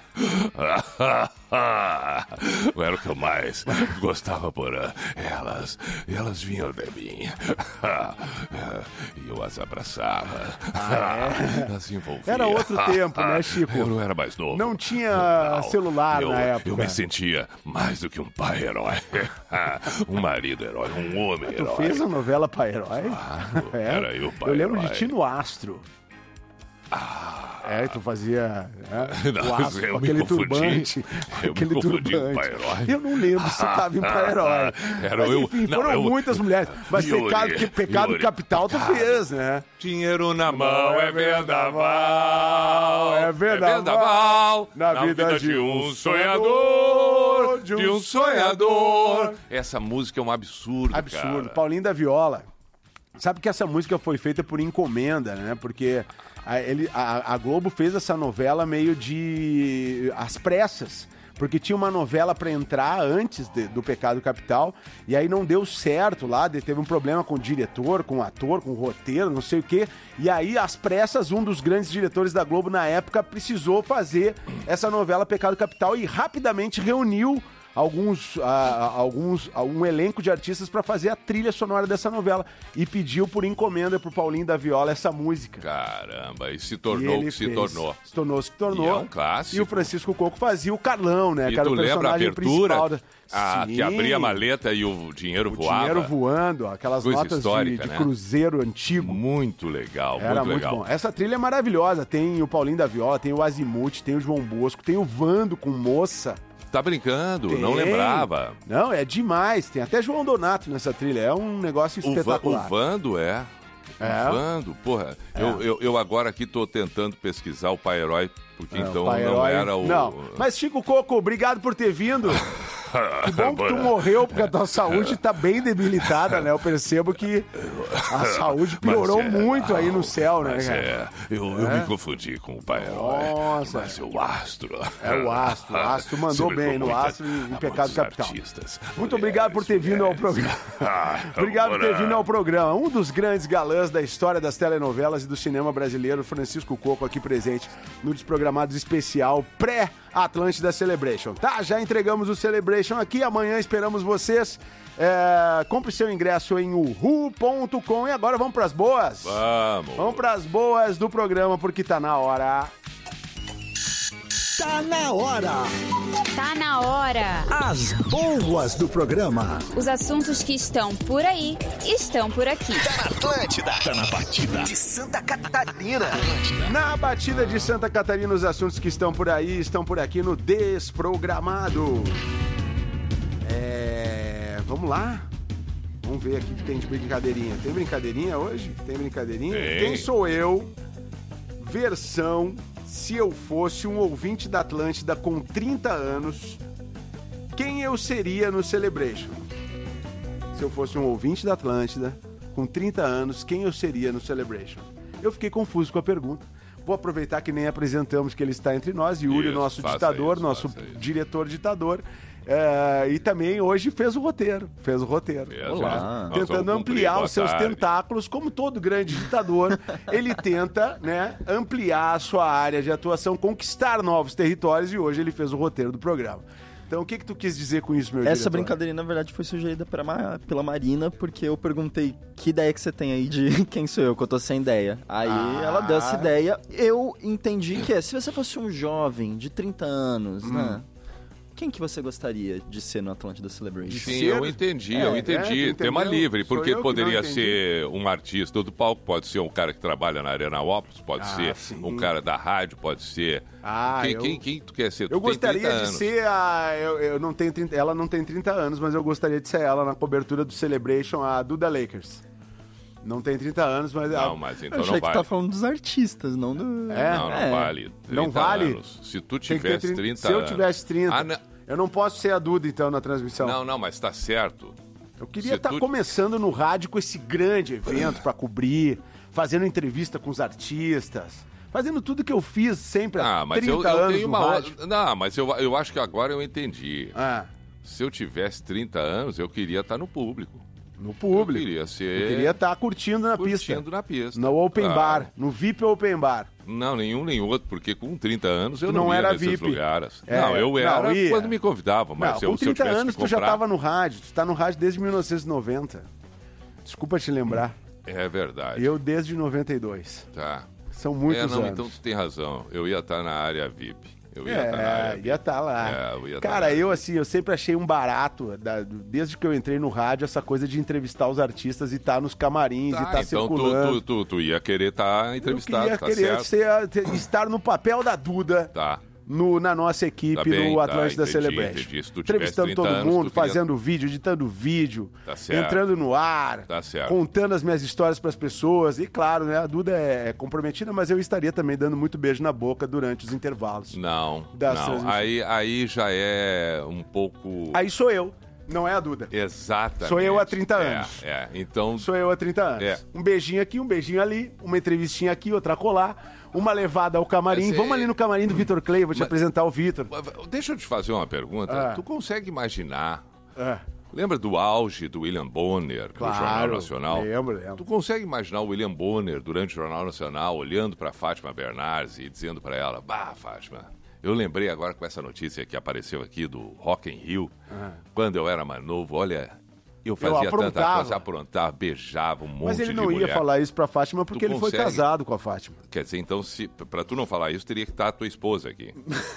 Speaker 6: Era o que eu mais gostava, porra. Elas, elas vinham de mim. E eu as abraçava.
Speaker 5: Ah, é?
Speaker 6: As envolvia.
Speaker 5: Era outro tempo, né, Chico?
Speaker 6: Eu não era mais novo.
Speaker 5: Não tinha
Speaker 6: Não,
Speaker 5: celular
Speaker 6: eu,
Speaker 5: na época.
Speaker 6: Eu me sentia mais do que um pai herói. Um marido herói, um homem
Speaker 5: Tu
Speaker 6: herói.
Speaker 5: fez a novela Pai Herói?
Speaker 6: Claro,
Speaker 5: É.
Speaker 6: era eu, pai
Speaker 5: Eu lembro
Speaker 6: herói.
Speaker 5: de ti no Astro. É, tu fazia né,
Speaker 6: Não,
Speaker 5: o astro,
Speaker 6: eu
Speaker 5: com
Speaker 6: me
Speaker 5: aquele
Speaker 6: confundi.
Speaker 5: turbante.
Speaker 6: Eu me
Speaker 5: aquele
Speaker 6: confundi com
Speaker 5: turbante.
Speaker 6: Pai Herói.
Speaker 5: Eu não lembro se tava em Pai Herói.
Speaker 6: Era
Speaker 5: Mas
Speaker 6: eu-
Speaker 5: enfim,
Speaker 6: não,
Speaker 5: foram
Speaker 6: eu-
Speaker 5: muitas mulheres. Mas
Speaker 6: Yuri,
Speaker 5: pecado, que, pecado
Speaker 6: Yuri,
Speaker 5: capital tu
Speaker 6: pecado.
Speaker 5: fez, né?
Speaker 6: Dinheiro na mão é
Speaker 5: vendaval,
Speaker 6: vendaval.
Speaker 5: é vendaval
Speaker 6: na,
Speaker 5: na
Speaker 6: vida,
Speaker 5: vida
Speaker 6: de
Speaker 5: de
Speaker 6: um
Speaker 5: um
Speaker 6: sonhador.
Speaker 5: de um
Speaker 6: De um sonhador. Essa música é um absurdo,
Speaker 5: Absurdo.
Speaker 6: cara.
Speaker 5: Paulinho da Viola. Sabe que essa música foi feita por encomenda, né? Porque a, ele, a, a Globo fez essa novela meio de às pressas. Porque tinha uma novela pra entrar antes de- do Pecado Capital e aí não deu certo lá, de- teve um problema com o diretor, com o ator, com o roteiro, não sei o quê. E aí, às pressas, um dos grandes diretores da Globo na época precisou fazer essa novela Pecado Capital e rapidamente reuniu alguns, ah, alguns um elenco de artistas para fazer a trilha sonora dessa novela e pediu por encomenda pro Paulinho da Viola essa música.
Speaker 6: Caramba, e se
Speaker 5: E
Speaker 6: tornou o
Speaker 5: ele
Speaker 6: que se
Speaker 5: fez.
Speaker 6: tornou.
Speaker 5: Se tornou o que se tornou.
Speaker 6: E é um clássico.
Speaker 5: E o Francisco Coco fazia o Carlão, né?
Speaker 6: E
Speaker 5: que era
Speaker 6: tu
Speaker 5: o
Speaker 6: lembra a
Speaker 5: personagem
Speaker 6: abertura?
Speaker 5: principal da...
Speaker 6: Ah,
Speaker 5: Sim.
Speaker 6: que abria a maleta e o dinheiro
Speaker 5: O
Speaker 6: voava.
Speaker 5: dinheiro voando, aquelas
Speaker 6: Coisa
Speaker 5: notas de,
Speaker 6: histórica,
Speaker 5: de
Speaker 6: né?
Speaker 5: cruzeiro antigo.
Speaker 6: Muito legal,
Speaker 5: Era
Speaker 6: muito
Speaker 5: muito
Speaker 6: legal.
Speaker 5: bom. Essa trilha é maravilhosa. Tem o Paulinho da Viola, tem o Azimuth, tem o João Bosco, tem o Vando com Moça.
Speaker 6: Tá brincando,
Speaker 5: Tem.
Speaker 6: não lembrava.
Speaker 5: Não, é demais. Tem até João Donato nessa trilha. É um negócio
Speaker 6: O, Va-
Speaker 5: espetacular.
Speaker 6: o Vando é.
Speaker 5: É.
Speaker 6: O Vando, porra. Eu, eu, eu agora aqui tô tentando pesquisar o Pai Herói, porque
Speaker 5: É,
Speaker 6: então
Speaker 5: Pai
Speaker 6: não
Speaker 5: Herói-
Speaker 6: era o.
Speaker 5: Não, mas Chico Coco, obrigado por ter vindo. Que bom que tu morreu, porque a tua saúde tá bem debilitada, né? Eu percebo que a saúde piorou
Speaker 6: Mas é,
Speaker 5: muito aí no céu, né,
Speaker 6: Mas
Speaker 5: cara?
Speaker 6: é, eu, eu
Speaker 5: É?
Speaker 6: me confundi com o Pai Herói.
Speaker 5: Nossa.
Speaker 6: Mas é o Astro.
Speaker 5: É o Astro, o Astro mandou
Speaker 6: Sempre
Speaker 5: bem
Speaker 6: com
Speaker 5: no
Speaker 6: muita-
Speaker 5: Astro e em
Speaker 6: muitos
Speaker 5: Pecado Capital.
Speaker 6: artistas,
Speaker 5: Muito obrigado por ter
Speaker 6: mulheres,
Speaker 5: vindo ao
Speaker 6: mulheres.
Speaker 5: programa.
Speaker 6: Ah,
Speaker 5: Obrigado por ter
Speaker 6: bora.
Speaker 5: vindo ao programa. Um dos grandes galãs da história das telenovelas e do cinema brasileiro, Francisco Coco, aqui presente no Desprogramados especial pré-Atlântida Celebration. Tá, já entregamos o Celebration aqui. Amanhã esperamos vocês. É, compre seu ingresso em uhu ponto com. E agora vamos pras boas?
Speaker 6: Vamos.
Speaker 5: Vamos pras boas do programa, porque tá na hora.
Speaker 2: Tá na hora.
Speaker 1: Tá na hora.
Speaker 2: As boas do programa.
Speaker 3: Os assuntos que estão por aí estão por aqui.
Speaker 2: Atlântida. Tá na batida de Santa Catarina.
Speaker 5: Na batida de Santa Catarina, os assuntos que estão por aí estão por aqui no Desprogramado. É... Vamos lá? Vamos ver aqui o que tem de brincadeirinha. Tem brincadeirinha hoje? Tem brincadeirinha?
Speaker 6: Tem.
Speaker 5: Quem sou eu? Versão se eu fosse um ouvinte da Atlântida com trinta anos, quem eu seria no Celebration? Se eu fosse um ouvinte da Atlântida com trinta anos, quem eu seria no Celebration? Eu fiquei confuso com a pergunta. Vou aproveitar que nem apresentamos que ele está entre nós, Yuri,
Speaker 6: Isso,
Speaker 5: nosso
Speaker 6: faça
Speaker 5: ditador,
Speaker 6: isso,
Speaker 5: nosso
Speaker 6: faça isso.
Speaker 5: diretor ditador. É, e também hoje fez o roteiro, fez o roteiro.
Speaker 6: Fez,
Speaker 5: né?
Speaker 6: Olá. Nós
Speaker 5: Tentando
Speaker 6: vamos cumprir,
Speaker 5: ampliar
Speaker 6: boa
Speaker 5: os seus
Speaker 6: tarde.
Speaker 5: tentáculos, como todo grande ditador, ele tenta, né, ampliar a sua área de atuação, conquistar novos territórios, e hoje ele fez o roteiro do programa. Então, o que que tu quis dizer com isso, meu
Speaker 4: Essa
Speaker 5: diretor?
Speaker 4: brincadeira, na verdade, foi sugerida pra Ma- pela Marina, porque eu perguntei que ideia que você tem aí de quem sou eu, que eu tô sem ideia. Aí
Speaker 5: Ah.
Speaker 4: ela deu essa ideia. Eu entendi que é, se você fosse um jovem de trinta anos,
Speaker 5: Hum.
Speaker 4: né? Quem que você gostaria de ser no Atlântida Celebration?
Speaker 6: Sim, eu entendi, é, eu entendi. É, Tema livre, porque poderia ser um artista do palco, pode ser um cara que trabalha na Arena Opus, pode ah, ser sim. um cara da rádio, pode ser... Ah, quem, eu... quem, quem tu quer ser? Tu
Speaker 5: eu gostaria de
Speaker 6: anos.
Speaker 5: ser a... Eu, eu não tenho trinta... Ela não tem trinta anos, mas eu gostaria de ser ela na cobertura do Celebration, a Duda Lakers. Não tem trinta anos, mas...
Speaker 6: Não, mas então
Speaker 4: eu achei
Speaker 6: não
Speaker 4: que
Speaker 6: vale.
Speaker 4: tá falando dos artistas, não do...
Speaker 5: É?
Speaker 6: Não, não
Speaker 5: é.
Speaker 6: vale.
Speaker 5: Não vale?
Speaker 6: Anos. Se tu tivesse trinta, trinta
Speaker 5: Se eu tivesse trinta...
Speaker 6: Ah, não...
Speaker 5: Eu não posso ser a Duda, então, na transmissão.
Speaker 6: Não, não, mas tá certo.
Speaker 5: Eu queria estar tá tu... começando no rádio com esse grande evento pra cobrir, fazendo entrevista com os artistas, fazendo tudo que eu fiz sempre há
Speaker 6: ah, mas
Speaker 5: trinta
Speaker 6: eu, eu
Speaker 5: anos
Speaker 6: tenho
Speaker 5: no
Speaker 6: uma...
Speaker 5: rádio.
Speaker 6: Não, mas eu, eu acho que agora eu entendi.
Speaker 5: Ah.
Speaker 6: Se eu tivesse trinta anos, eu queria estar no público.
Speaker 5: No público.
Speaker 6: Eu queria ser...
Speaker 5: Eu queria estar curtindo na
Speaker 6: curtindo
Speaker 5: pista.
Speaker 6: Curtindo na pista.
Speaker 5: No open
Speaker 6: ah.
Speaker 5: bar, no V I P Open Bar.
Speaker 6: Não, nenhum nem outro, porque com trinta anos eu não,
Speaker 5: não
Speaker 6: ia
Speaker 5: era
Speaker 6: nesses
Speaker 5: V I P.
Speaker 6: lugares.
Speaker 5: É,
Speaker 6: não, eu era
Speaker 5: não,
Speaker 6: quando me convidavam, mas
Speaker 5: não,
Speaker 6: eu,
Speaker 5: com
Speaker 6: se eu
Speaker 5: trinta
Speaker 6: tivesse
Speaker 5: anos
Speaker 6: que comprar...
Speaker 5: tu já estava no rádio, tu tá no rádio desde mil novecentos e noventa. Desculpa te lembrar.
Speaker 6: É verdade.
Speaker 5: Eu desde noventa e dois.
Speaker 6: Tá.
Speaker 5: São muitos
Speaker 6: é, não,
Speaker 5: anos.
Speaker 6: Então tu tem razão, eu ia estar na área V I P. Eu ia
Speaker 5: é,
Speaker 6: estar na área
Speaker 5: ia estar lá.
Speaker 6: É, eu ia
Speaker 5: Cara,
Speaker 6: tá
Speaker 5: eu assim, eu sempre achei um barato, da, desde que eu entrei no rádio, essa coisa de entrevistar os artistas e estar tá nos camarins
Speaker 6: tá,
Speaker 5: e estar tá
Speaker 6: então
Speaker 5: circulando.
Speaker 6: Tu, tu, tu, tu ia querer estar tá entrevistado,
Speaker 5: eu ia
Speaker 6: tá
Speaker 5: querer
Speaker 6: certo?
Speaker 5: Ser, estar no papel da Duda.
Speaker 6: Tá.
Speaker 5: No, na nossa equipe,
Speaker 6: tá bem,
Speaker 5: no Atlântida
Speaker 6: tá,
Speaker 5: Celebration.
Speaker 6: Entendi. Se tu
Speaker 5: entrevistando todo
Speaker 6: anos,
Speaker 5: mundo,
Speaker 6: queria...
Speaker 5: fazendo vídeo, editando vídeo,
Speaker 6: tá certo.
Speaker 5: entrando no ar,
Speaker 6: tá certo.
Speaker 5: contando as minhas histórias para as pessoas. E claro, né, a Duda é comprometida, mas eu estaria também dando muito beijo na boca durante os intervalos.
Speaker 6: Não, não. Aí, aí já é um pouco...
Speaker 5: Aí sou eu. Não é a Duda.
Speaker 6: Exatamente.
Speaker 5: Sou eu há trinta anos.
Speaker 6: É, é. Então...
Speaker 5: Sou eu há trinta anos.
Speaker 6: É.
Speaker 5: Um beijinho aqui, um beijinho ali, uma entrevistinha aqui, outra colar, uma levada ao camarim.
Speaker 6: Mas,
Speaker 5: Vamos
Speaker 6: é...
Speaker 5: ali no camarim do Vitor Clay, vou te
Speaker 6: Mas...
Speaker 5: apresentar o Vitor.
Speaker 6: Deixa eu te fazer uma pergunta.
Speaker 5: Ah.
Speaker 6: Tu consegue imaginar...
Speaker 5: Ah.
Speaker 6: Lembra do auge do William Bonner
Speaker 5: claro,
Speaker 6: no Jornal Nacional?
Speaker 5: Lembro, lembro.
Speaker 6: Tu consegue imaginar o William Bonner durante o Jornal Nacional olhando para Fátima Bernardes e dizendo para ela: bah, Fátima, eu lembrei agora com essa notícia que apareceu aqui do Rock in Rio, ah. quando eu era mais novo, olha, eu fazia eu tanta coisa, aprontava, beijava um monte de mulher.
Speaker 5: Mas ele não ia
Speaker 6: mulher.
Speaker 5: falar isso pra Fátima porque
Speaker 6: tu
Speaker 5: ele
Speaker 6: consegue...
Speaker 5: foi casado com a Fátima.
Speaker 6: Quer dizer, então, se, pra tu não falar isso, teria que estar a tua esposa aqui.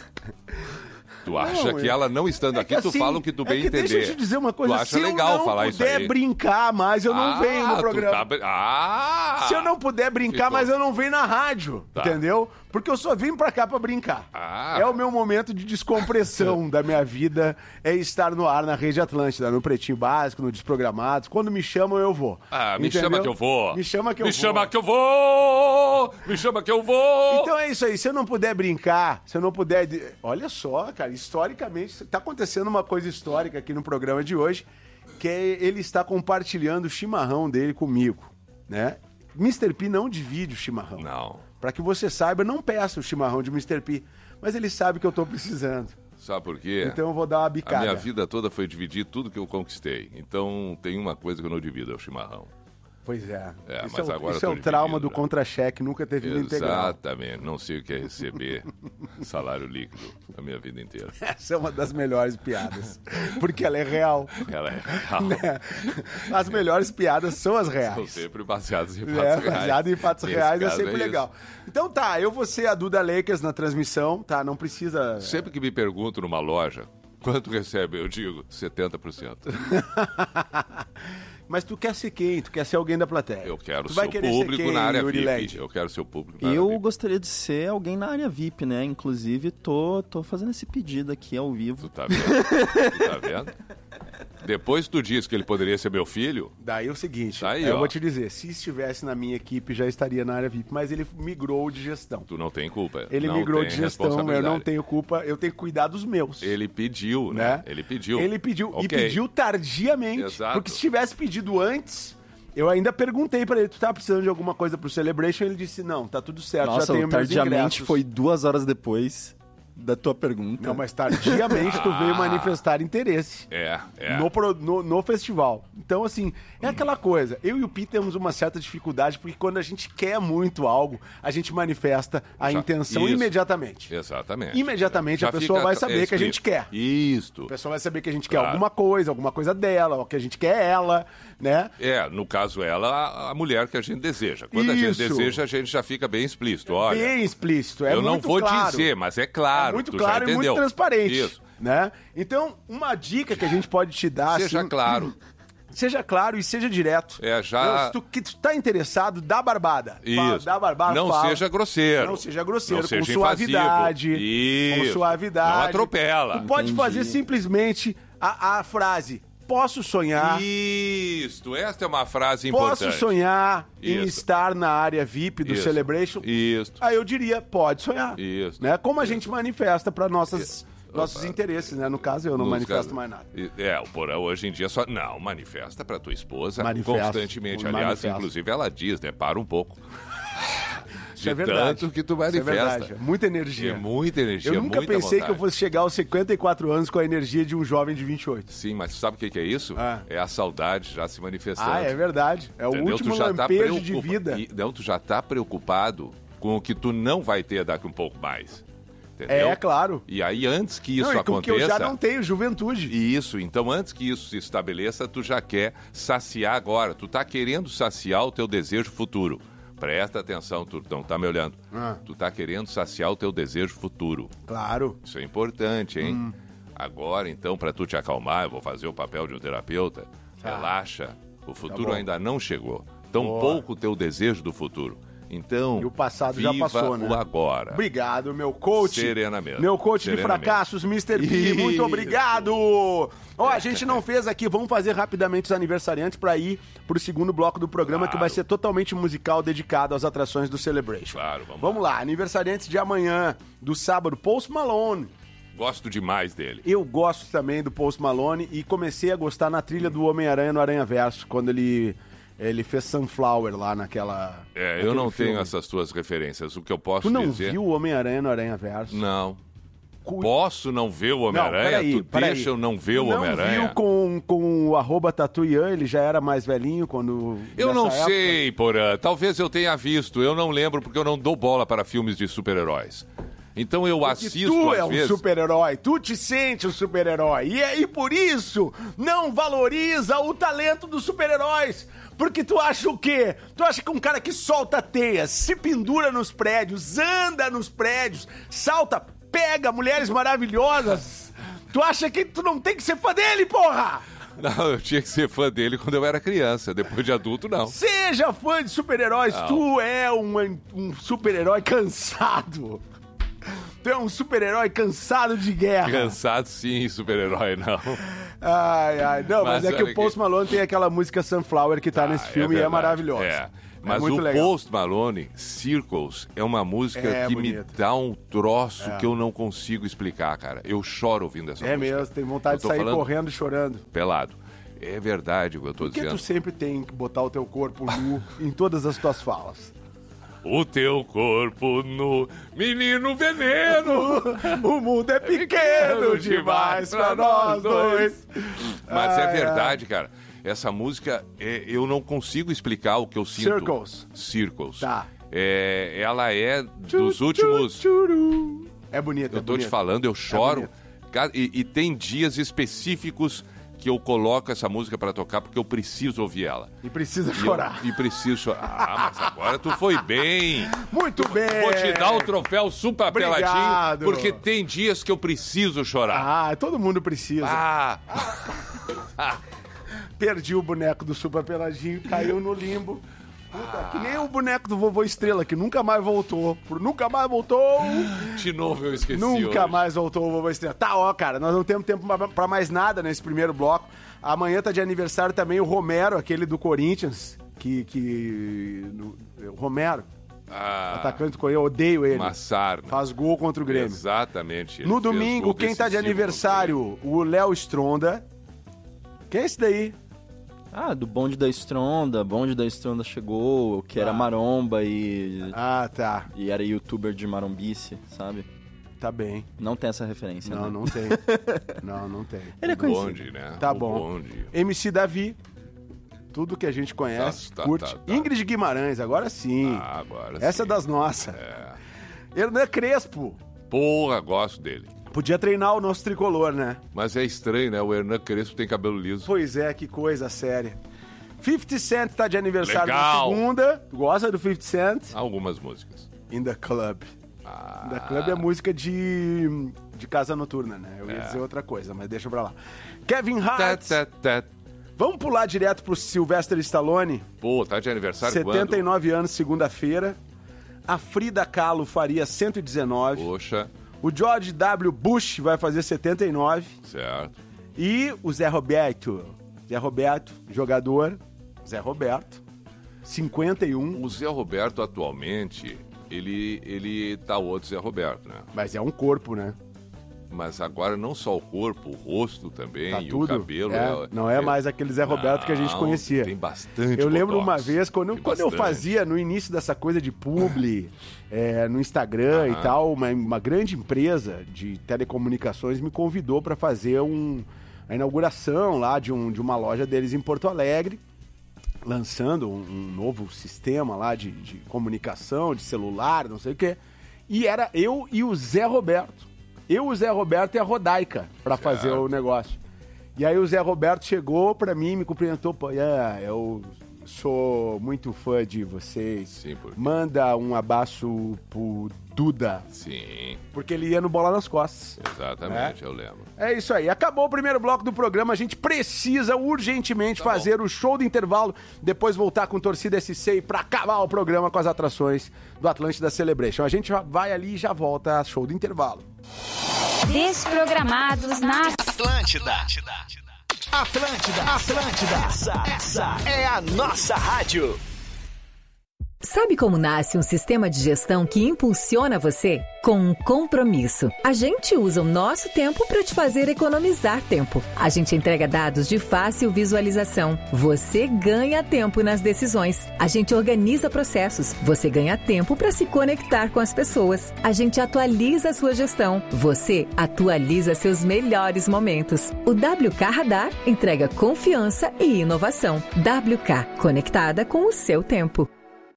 Speaker 6: Tu acha não, que ela não estando
Speaker 5: é
Speaker 6: aqui,
Speaker 5: assim,
Speaker 6: tu fala o que tu bem
Speaker 5: é que
Speaker 6: entender.
Speaker 5: Deixa eu te dizer uma coisa,
Speaker 6: tu acha
Speaker 5: se
Speaker 6: legal
Speaker 5: eu não
Speaker 6: falar isso aí.
Speaker 5: puder brincar mais, eu não
Speaker 6: ah,
Speaker 5: venho no programa.
Speaker 6: Tá... Ah,
Speaker 5: se eu não puder brincar,
Speaker 6: ficou...
Speaker 5: mas eu não venho na rádio,
Speaker 6: tá.
Speaker 5: entendeu? Porque eu só vim pra cá pra brincar.
Speaker 6: Ah.
Speaker 5: É o meu momento de descompressão da minha vida, é estar no ar na Rede Atlântida, no Pretinho Básico, no Desprogramados. Quando me chamam, eu vou.
Speaker 6: Ah, me
Speaker 5: entendeu?
Speaker 6: chama que eu vou.
Speaker 5: Me chama que eu
Speaker 6: me
Speaker 5: vou.
Speaker 6: Me chama que eu vou. Me chama que eu vou.
Speaker 5: Então é isso aí. Se eu não puder brincar, se eu não puder... Olha só, cara, historicamente, tá acontecendo uma coisa histórica aqui no programa de hoje, que é ele está compartilhando o chimarrão dele comigo, né? mister P não divide o chimarrão.
Speaker 6: Não.
Speaker 5: Pra que você saiba, não peça o chimarrão de mister P, mas ele sabe que eu tô precisando.
Speaker 6: Sabe por quê?
Speaker 5: Então eu vou dar uma bicada.
Speaker 6: A minha vida toda foi dividir tudo que eu conquistei. Então tem uma coisa que eu não divido, é o chimarrão.
Speaker 5: Pois é.
Speaker 6: é
Speaker 5: isso
Speaker 6: mas
Speaker 5: é, um,
Speaker 6: agora
Speaker 5: isso é um trauma do contra-cheque, nunca teve vindo integral.
Speaker 6: Exatamente. Não sei o que é receber salário líquido a minha vida inteira.
Speaker 5: Essa é uma das melhores piadas. Porque ela é real.
Speaker 6: Ela é real.
Speaker 5: Né? As melhores piadas são as reais.
Speaker 6: São sempre baseadas em fatos
Speaker 5: é,
Speaker 6: reais.
Speaker 5: Baseado em fatos
Speaker 6: Nesse
Speaker 5: reais é
Speaker 6: caso
Speaker 5: sempre
Speaker 6: é
Speaker 5: legal. Então tá, eu vou ser a Duda Lakers na transmissão, tá? Não precisa...
Speaker 6: Sempre que me pergunto numa loja, quanto recebe? Eu digo, setenta por cento.
Speaker 5: Mas tu quer ser quem? Tu quer ser alguém da plateia?
Speaker 6: Eu quero
Speaker 5: tu
Speaker 6: ser o público
Speaker 5: quem,
Speaker 6: na área
Speaker 5: Yuri
Speaker 6: V I P.
Speaker 5: Led?
Speaker 6: Eu quero ser o público na área
Speaker 4: Eu
Speaker 6: V I P.
Speaker 4: gostaria de ser alguém na área V I P, né? Inclusive, tô, tô fazendo esse pedido aqui ao vivo.
Speaker 6: Tu tá vendo? Tu tá vendo? Depois tu disse que ele poderia ser meu filho.
Speaker 5: Daí é o seguinte,
Speaker 6: tá aí,
Speaker 5: eu
Speaker 6: ó.
Speaker 5: vou te dizer, se estivesse na minha equipe, já estaria na área V I P, mas ele migrou de gestão.
Speaker 6: Tu não tem culpa.
Speaker 5: Ele
Speaker 6: não
Speaker 5: migrou
Speaker 6: tem
Speaker 5: de gestão, eu não tenho culpa, eu tenho que cuidar dos meus.
Speaker 6: Ele pediu, né?
Speaker 5: né?
Speaker 6: Ele pediu.
Speaker 5: Ele pediu,
Speaker 6: okay.
Speaker 5: e pediu tardiamente.
Speaker 6: Exato.
Speaker 5: Porque se tivesse pedido antes, eu ainda perguntei pra ele, tu tá precisando de alguma coisa pro Celebration? Ele disse, não, tá tudo certo,
Speaker 4: Nossa,
Speaker 5: já tenho meus
Speaker 4: tardiamente
Speaker 5: ingressos.
Speaker 4: foi duas horas depois da tua pergunta.
Speaker 5: Não, mas tardiamente tu veio manifestar interesse.
Speaker 6: É, é.
Speaker 5: No, pro, no, no festival. Então, assim, é aquela coisa. Eu e o Pi temos uma certa dificuldade, porque quando a gente quer muito algo, a gente manifesta a
Speaker 6: Já,
Speaker 5: intenção
Speaker 6: isso.
Speaker 5: imediatamente.
Speaker 6: Exatamente.
Speaker 5: Imediatamente
Speaker 6: Já
Speaker 5: a pessoa
Speaker 6: fica
Speaker 5: vai saber
Speaker 6: explícito.
Speaker 5: que a gente quer.
Speaker 6: Isso.
Speaker 5: A pessoa vai saber que a gente
Speaker 6: Claro.
Speaker 5: quer alguma coisa, alguma coisa dela, ou que a gente quer ela, né?
Speaker 6: É, no caso ela, a, a mulher que a gente deseja. Quando
Speaker 5: Isso.
Speaker 6: a gente deseja, a gente já fica bem explícito. Olha,
Speaker 5: Bem explícito. É
Speaker 6: eu não
Speaker 5: muito
Speaker 6: vou
Speaker 5: claro.
Speaker 6: dizer, mas é claro.
Speaker 5: É muito
Speaker 6: tu
Speaker 5: claro
Speaker 6: já
Speaker 5: e muito
Speaker 6: entendeu.
Speaker 5: transparente.
Speaker 6: Isso.
Speaker 5: né? Então, uma dica que a gente pode te dar...
Speaker 6: Seja
Speaker 5: assim,
Speaker 6: claro.
Speaker 5: Seja claro e seja direto.
Speaker 6: É, já...
Speaker 5: Não, se tu, que tu tá interessado, dá barbada.
Speaker 6: Isso.
Speaker 5: Fala, dá barbada,
Speaker 6: Não
Speaker 5: fala.
Speaker 6: seja grosseiro.
Speaker 5: Não seja grosseiro,
Speaker 6: Não seja
Speaker 5: com suavidade.
Speaker 6: invasivo. Isso.
Speaker 5: Com suavidade.
Speaker 6: Não atropela.
Speaker 5: Tu pode
Speaker 4: Entendi.
Speaker 5: fazer simplesmente a, a frase, posso sonhar...
Speaker 6: Isso, esta é uma frase
Speaker 5: Posso
Speaker 6: importante.
Speaker 5: sonhar em
Speaker 6: Isso.
Speaker 5: estar na área V I P do
Speaker 6: Isso.
Speaker 5: Celebration?
Speaker 6: Isso.
Speaker 5: Aí eu diria, pode sonhar.
Speaker 6: Isso.
Speaker 5: Né? Como a gente manifesta para nossas...
Speaker 6: Isso.
Speaker 5: Nossos
Speaker 6: Opa.
Speaker 5: interesses, né? No caso, eu não
Speaker 6: Nos
Speaker 5: manifesto
Speaker 6: casos-
Speaker 5: mais nada.
Speaker 6: É, o Porã hoje em dia só... Não, manifesta pra tua esposa
Speaker 5: Manifesto.
Speaker 6: constantemente. Aliás,
Speaker 5: Manifesto.
Speaker 6: inclusive, ela diz, né? Para um pouco.
Speaker 5: Isso
Speaker 6: De
Speaker 5: é verdade.
Speaker 6: tanto que tu
Speaker 5: Isso é
Speaker 6: manifesta.
Speaker 5: verdade. Muita energia.
Speaker 6: É muita energia,
Speaker 5: Eu nunca
Speaker 6: muita
Speaker 5: pensei
Speaker 6: vontade.
Speaker 5: que eu fosse chegar aos cinquenta e quatro anos com a energia de um jovem de vinte e oito.
Speaker 6: Sim, mas sabe o que que é isso?
Speaker 5: Ah.
Speaker 6: É a saudade já se manifestando.
Speaker 5: Ah, é verdade. É o
Speaker 6: Entendeu?
Speaker 5: último
Speaker 6: Tu já tá
Speaker 5: lampejo de
Speaker 6: preocupa-
Speaker 5: vida.
Speaker 6: E, não, tu já tá preocupado com o que tu não vai ter daqui um pouco mais. Entendeu?
Speaker 5: É, claro.
Speaker 6: E aí, antes que isso
Speaker 5: não, e com que
Speaker 6: aconteça...
Speaker 5: eu já não tenho, juventude.
Speaker 6: Isso, então antes que isso se estabeleça, tu já quer saciar agora. Tu tá querendo saciar o teu desejo futuro. Presta atenção, tu não tá me olhando.
Speaker 5: Ah.
Speaker 6: Tu tá querendo saciar o teu desejo futuro.
Speaker 5: Claro.
Speaker 6: Isso é importante, hein?
Speaker 5: Hum.
Speaker 6: Agora, então, para tu te acalmar, eu vou fazer o papel de um terapeuta.
Speaker 5: Tá.
Speaker 6: Relaxa. O futuro
Speaker 5: bom.
Speaker 6: ainda não chegou. Tampouco
Speaker 5: Boa.
Speaker 6: o teu desejo do futuro. Então,
Speaker 5: E o passado
Speaker 6: viva
Speaker 5: já passou, né?
Speaker 6: o agora.
Speaker 5: Obrigado, meu coach.
Speaker 6: Serenamente.
Speaker 5: Meu coach de
Speaker 6: Serenamente.
Speaker 5: fracassos, mister P.
Speaker 6: Isso.
Speaker 5: Muito obrigado. Ó, a gente não fez aqui, vamos fazer rapidamente os aniversariantes pra ir pro segundo bloco do programa,
Speaker 6: Claro.
Speaker 5: que vai ser totalmente musical, dedicado às atrações do Celebration.
Speaker 6: Claro, vamos,
Speaker 5: Vamos lá, aniversariantes de amanhã, do sábado, Post Malone.
Speaker 6: Gosto demais dele.
Speaker 5: Eu gosto também do Post Malone e comecei a gostar na trilha do Homem-Aranha no Aranha Verso, quando ele, ele fez Sunflower lá naquela...
Speaker 6: É,
Speaker 5: naquele
Speaker 6: eu não
Speaker 5: filme.
Speaker 6: tenho essas tuas referências. O que eu posso
Speaker 5: Tu não
Speaker 6: dizer...
Speaker 5: viu o Homem-Aranha no Aranha Verso?
Speaker 6: Não.
Speaker 5: Cu-
Speaker 6: Posso não ver o
Speaker 5: Não,
Speaker 6: Homem-Aranha?
Speaker 5: peraí,
Speaker 6: Tu
Speaker 5: peraí.
Speaker 6: deixa eu não ver o
Speaker 5: Não
Speaker 6: Homem-Aranha?
Speaker 5: viu com, com o arroba Tatuian, ele já era mais velhinho quando...
Speaker 6: Eu
Speaker 5: nessa
Speaker 6: não
Speaker 5: época?
Speaker 6: sei, Porã. Talvez eu tenha visto. Eu não lembro porque eu não dou bola para filmes de super-heróis. Então eu
Speaker 5: Que
Speaker 6: assisto
Speaker 5: tu
Speaker 6: às
Speaker 5: é um
Speaker 6: vezes...
Speaker 5: super-herói, tu te sente um super-herói. E aí, por isso, não valoriza o talento dos super-heróis. Porque tu acha o quê? Tu acha que um cara que solta teias, se pendura nos prédios, anda nos prédios, salta, pega mulheres maravilhosas. Tu acha que tu não tem que ser fã dele, porra?
Speaker 6: Não, eu tinha que ser fã dele quando eu era criança. Depois de adulto, não.
Speaker 5: Seja fã de super-heróis,
Speaker 6: Não.
Speaker 5: tu é um, um super-herói cansado. Tu é um super-herói cansado de guerra.
Speaker 6: Cansado sim, super-herói não.
Speaker 5: Ai, ai, não, mas,
Speaker 6: Mas
Speaker 5: é que
Speaker 6: olha
Speaker 5: o Post
Speaker 6: que-
Speaker 5: É tem aquela música Sunflower que tá nesse
Speaker 6: Ah,
Speaker 5: filme e é
Speaker 6: verdade.
Speaker 5: maravilhosa.
Speaker 6: É. Mas
Speaker 5: muito
Speaker 6: o
Speaker 5: legal.
Speaker 6: Post Malone, Circles, é uma música
Speaker 5: É
Speaker 6: que
Speaker 5: bonito.
Speaker 6: me dá um troço
Speaker 5: É.
Speaker 6: que eu não consigo explicar, cara. Eu choro ouvindo essa
Speaker 5: É
Speaker 6: música.
Speaker 5: mesmo, tem vontade
Speaker 6: Eu
Speaker 5: de
Speaker 6: tô
Speaker 5: sair
Speaker 6: falando
Speaker 5: correndo chorando.
Speaker 6: pelado. É verdade o que eu tô
Speaker 5: Por que
Speaker 6: dizendo.
Speaker 5: tu sempre tem que botar o teu corpo nu em todas as tuas falas?
Speaker 6: O teu corpo nu, menino veneno.
Speaker 5: O mundo é pequeno demais pra nós dois.
Speaker 6: Mas
Speaker 5: Ai,
Speaker 6: é verdade, cara. Essa música, é, eu não consigo explicar o que eu sinto.
Speaker 5: Circles.
Speaker 6: Circles.
Speaker 5: Tá.
Speaker 6: É, ela é dos últimos...
Speaker 5: Tchuru. É bonito, é
Speaker 6: Eu tô te
Speaker 5: bonito.
Speaker 6: falando, eu choro.
Speaker 5: bonito.
Speaker 6: Cara, e, e tem dias específicos que eu coloco essa música pra tocar porque eu preciso ouvir ela.
Speaker 5: E precisa
Speaker 6: E eu-
Speaker 5: chorar.
Speaker 6: E, preciso chorar. Ah, mas agora tu foi bem.
Speaker 5: Muito bem.
Speaker 6: Vou te dar o troféu super
Speaker 5: Obrigado.
Speaker 6: peladinho, porque tem dias que eu preciso chorar.
Speaker 5: Ah, todo mundo precisa.
Speaker 6: Ah,
Speaker 5: Perdi o boneco do Super Peladinho, caiu no limbo. Puta, que nem o boneco do Vovô Estrela, que nunca mais voltou. Por nunca mais voltou.
Speaker 6: de novo eu esqueci
Speaker 5: Nunca
Speaker 6: hoje.
Speaker 5: mais voltou o Vovô Estrela. Tá, ó, cara, nós não temos tempo pra- pra mais nada nesse primeiro bloco. Amanhã tá de aniversário também o Romero, aquele do Corinthians, que... que no- o Romero,
Speaker 6: Ah,
Speaker 5: atacante do Corinthians, eu odeio ele.
Speaker 6: Massar.
Speaker 5: Faz gol contra o Grêmio.
Speaker 6: Exatamente. ele
Speaker 5: No
Speaker 6: fez
Speaker 5: domingo,
Speaker 6: gol
Speaker 5: quem tá de
Speaker 6: decisivo
Speaker 5: aniversário? O Léo Stronda. Quem é esse daí?
Speaker 4: Ah, do bonde da Stronda, bonde da Stronda chegou, que era
Speaker 5: Ah.
Speaker 4: maromba e,
Speaker 5: Ah, tá.
Speaker 4: e era youtuber de marombice, sabe?
Speaker 5: Tá bem.
Speaker 4: Não tem essa referência,
Speaker 5: Não,
Speaker 4: né?
Speaker 5: não tem. Não, não tem.
Speaker 4: Ele é
Speaker 6: contra o
Speaker 4: conhecido.
Speaker 6: bonde, né?
Speaker 5: Tá
Speaker 6: O
Speaker 5: bom.
Speaker 6: bonde.
Speaker 5: M C Davi. Tudo que a gente conhece,
Speaker 6: Tá, tá,
Speaker 5: curte.
Speaker 6: tá, tá.
Speaker 5: Ingrid Guimarães, agora sim.
Speaker 6: Ah, agora
Speaker 5: Essa é
Speaker 6: sim.
Speaker 5: das nossas.
Speaker 6: É.
Speaker 5: Hernan Crespo.
Speaker 6: Porra, gosto dele.
Speaker 5: Podia treinar o nosso tricolor, né?
Speaker 6: Mas é estranho, né? O Hernan Crespo tem cabelo liso.
Speaker 5: Pois é, que coisa séria. fifty Cent tá de aniversário
Speaker 6: Legal.
Speaker 5: na segunda. Tu gosta do fifty Cent?
Speaker 6: Algumas músicas.
Speaker 5: In the Club.
Speaker 6: Ah.
Speaker 5: Da Club é música de, de casa noturna, né? Eu ia
Speaker 6: É.
Speaker 5: dizer outra coisa, mas deixa pra lá. Kevin Hart.
Speaker 6: Tá, tá, tá.
Speaker 5: Vamos pular direto pro Sylvester Stallone.
Speaker 6: Pô, tá de aniversário
Speaker 5: setenta e
Speaker 6: quando?
Speaker 5: nove anos, segunda-feira. A Frida Kahlo faria cento e dezenove.
Speaker 6: Poxa,
Speaker 5: O George W. Bush vai fazer setenta e nove.
Speaker 6: certo.
Speaker 5: E o Zé Roberto. Zé Roberto, jogador. Zé Roberto. cinquenta e um.
Speaker 6: O Zé Roberto, atualmente, ele, ele tá outro Zé Roberto, né?
Speaker 5: Mas é um corpo, né?
Speaker 6: Mas agora não só o corpo, o rosto também
Speaker 5: Tá
Speaker 6: e
Speaker 5: tudo.
Speaker 6: o cabelo.
Speaker 5: É, não é mais aquele Zé Roberto que a gente
Speaker 6: Não,
Speaker 5: conhecia.
Speaker 6: Tem bastante
Speaker 5: Eu lembro
Speaker 6: botox.
Speaker 5: uma vez, quando, eu,
Speaker 6: Tem
Speaker 5: quando eu
Speaker 6: bastante.
Speaker 5: fazia no início dessa coisa de publi, é, no Instagram e
Speaker 6: Aham.
Speaker 5: tal, uma, uma grande empresa de telecomunicações me convidou para fazer um, a inauguração lá de, um, de uma loja deles em Porto Alegre, lançando um, um novo sistema lá de, de comunicação, de celular, não sei o quê. E era eu e o Zé Roberto. Eu, o Zé Roberto e a Rodaica para fazer o negócio. E aí o Zé Roberto chegou pra mim e me cumprimentou. Pô, yeah, eu sou muito fã de vocês.
Speaker 6: Sim, porque...
Speaker 5: Manda um abraço pro Duda.
Speaker 6: Sim,
Speaker 5: Porque ele ia no Bola nas Costas.
Speaker 6: exatamente, eu lembro.
Speaker 5: É isso aí. Acabou o primeiro bloco do programa. A gente precisa urgentemente
Speaker 6: Tá
Speaker 5: fazer o show do intervalo. Depois voltar com Torcida S C pra acabar o programa com as atrações do Atlântida Celebration. A gente vai ali e já volta a show do intervalo.
Speaker 3: Desprogramados na
Speaker 2: Atlântida. Atlântida, Atlântida. Essa, essa é a nossa rádio.
Speaker 7: Sabe como nasce um sistema de gestão que impulsiona você? Com um compromisso. A gente usa o nosso tempo para te fazer economizar tempo. A gente entrega dados de fácil visualização. Você ganha tempo nas decisões. A gente organiza processos. Você ganha tempo para se conectar com as pessoas. A gente atualiza a sua gestão. Você atualiza seus melhores momentos. O W K Radar entrega confiança e inovação. W K, conectada com o seu tempo.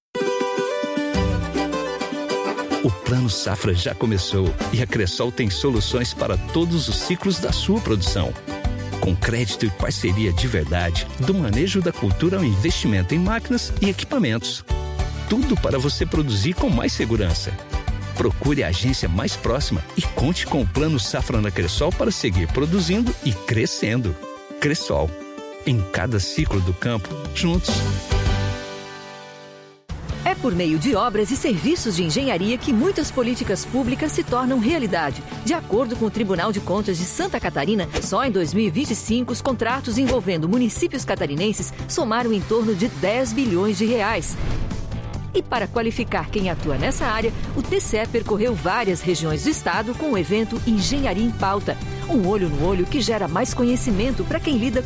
Speaker 8: O Plano Safra já começou e a Cressol tem soluções para todos os ciclos da sua produção. Com crédito e parceria de verdade, do manejo da cultura ao investimento em máquinas e equipamentos. Tudo para você produzir com mais segurança. Procure a agência mais próxima e conte com o Plano Safra na Cressol para seguir produzindo e crescendo. Cressol. Em cada ciclo do campo, juntos.
Speaker 7: É por meio de obras e serviços de engenharia que muitas políticas públicas se tornam realidade. De acordo com o Tribunal de Contas de Santa Catarina, só em dois mil e vinte e cinco os contratos envolvendo municípios catarinenses somaram em torno de dez bilhões de reais. E para qualificar quem atua nessa área, o T C E percorreu várias regiões do estado com o evento Engenharia em Pauta. Um olho no olho que gera mais conhecimento para quem lida